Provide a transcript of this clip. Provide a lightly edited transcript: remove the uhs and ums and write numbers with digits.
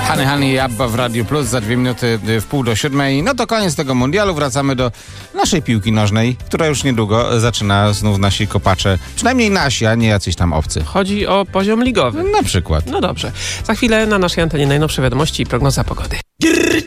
Honey i Abba w Radiu Plus za 2 minuty w 6:30. No to koniec tego mundialu. Wracamy do naszej piłki nożnej, która już niedługo zaczyna znów nasi kopacze. Przynajmniej nasi, a nie jacyś tam obcy. Chodzi o poziom ligowy. Na przykład. No dobrze. Za chwilę na naszej antenie najnowsze wiadomości i prognoza pogody.